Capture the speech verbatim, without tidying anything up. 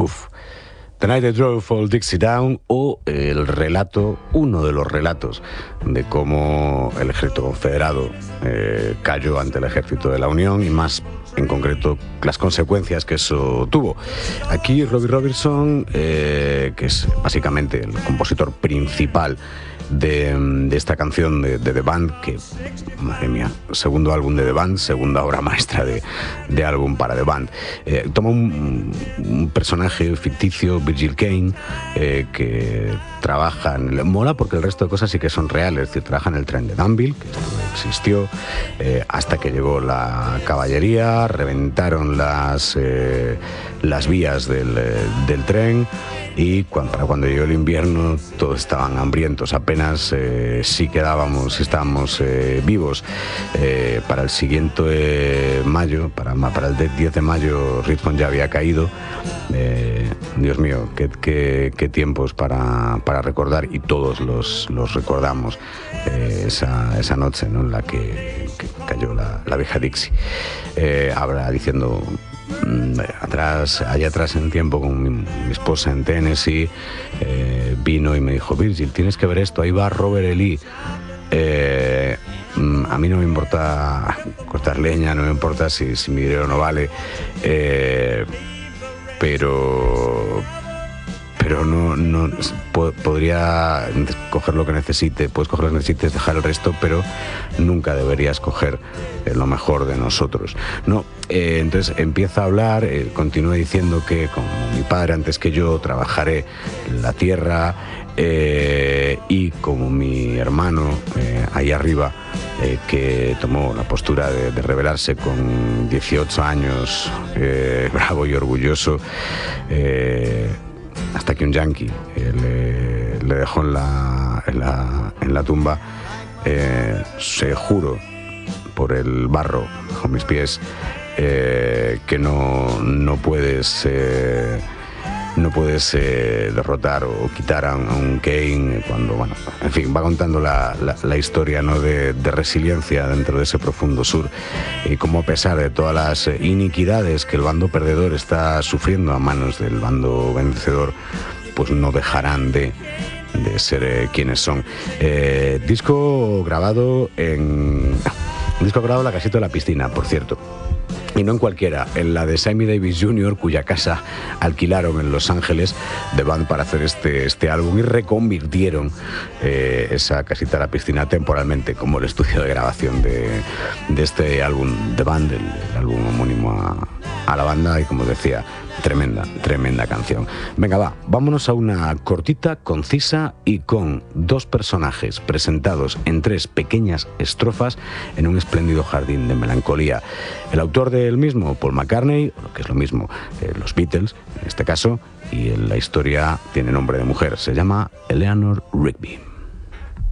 Uf. The Night They Drove Old Dixie Down, o el relato, uno de los relatos de cómo el ejército confederado eh, cayó ante el ejército de la Unión, y más en concreto las consecuencias que eso tuvo. Aquí Robbie Robertson, eh, que es básicamente el compositor principal de, de esta canción de, de The Band, que, madre mía, segundo álbum de The Band, segunda obra maestra de, de álbum para The Band. Eh, toma un, un personaje ficticio, Virgil Kane, eh, que trabaja en el, mola porque el resto de cosas sí que son reales, es decir, trabaja en el tren de Danville, que esto existió, eh, hasta que llegó la caballería, reventaron las, eh, las vías del, del tren, y cuando, para cuando llegó el invierno todos estaban hambrientos, apenas eh, si quedábamos, si estábamos eh, vivos. Eh, para el siguiente eh, mayo, para, para el diez de mayo, Richmond ya había caído. Eh, Dios mío, qué, qué, qué tiempos para, para recordar, y todos los, los recordamos eh, esa, esa noche, ¿no?, en la que, que cayó la, la vieja Dixie. Eh, habla diciendo... atrás, allá atrás en el tiempo, con mi, mi esposa en Tennessee, eh, vino y me dijo: Virgil, tienes que ver esto, ahí va Robert E. Lee. Eh, a mí no me importa cortar leña, no me importa si, si mi dinero no vale, eh, pero pero no, no po podría coger lo que necesite, puedes coger lo que necesites, dejar el resto, pero nunca deberías coger eh, lo mejor de nosotros. No, eh, entonces empieza a hablar, eh, continúa diciendo que como mi padre antes que yo trabajaré la tierra, eh, y como mi hermano eh, ahí arriba, eh, que tomó la postura de, de rebelarse con dieciocho años, eh, bravo y orgulloso, eh, hasta que un yankee eh, le, le dejó en la, en la, en la tumba. Eh, se juro por el barro bajo mis pies eh, que no, no puedes eh, no puedes eh, derrotar o quitar a un, a un Kane cuando, bueno, en fin, va contando la, la, la historia, ¿no?, de, de resiliencia dentro de ese profundo sur, y cómo, a pesar de todas las iniquidades que el bando perdedor está sufriendo a manos del bando vencedor, pues no dejarán de de ser eh, quienes son. Eh, disco grabado en disco grabado en la casita de la piscina, por cierto. Y no en cualquiera, en la de Sammy Davis junior, cuya casa alquilaron en Los Ángeles The Band para hacer este, este álbum, y reconvirtieron eh, esa casita a la piscina temporalmente como el estudio de grabación de, de este álbum The Band, el, el álbum homónimo a, a la banda, y como decía, tremenda, tremenda canción. Venga, va, vámonos a una cortita, concisa y con dos personajes presentados en tres pequeñas estrofas en un espléndido jardín de melancolía. El autor del mismo, Paul McCartney, o lo que es lo mismo, eh, los Beatles, en este caso, y la historia tiene nombre de mujer, se llama Eleanor Rigby.